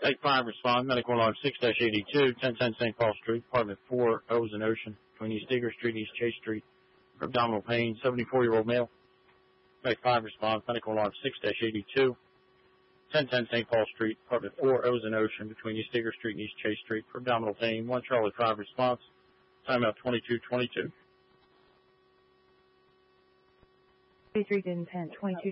Take 5, respond. Medical alarm 6-82, 1010 St. Paul Street, apartment 4, O's and Ocean, between East Digger Street and East Chase Street, for abdominal pain, 74-year-old male. Take 5, respond. Medical alarm 6-82, 1010 St. Paul Street, apartment 4, O's and Ocean, between East Digger Street and East Chase Street, for abdominal pain, 1 Charlie 5, response. Timeout 2222. 33 10 22